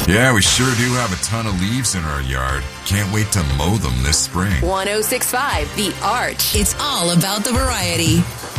Yeah, we sure do have a ton of leaves in our yard. Can't wait to mow them this spring. 106.5 The Arch. It's all about the variety.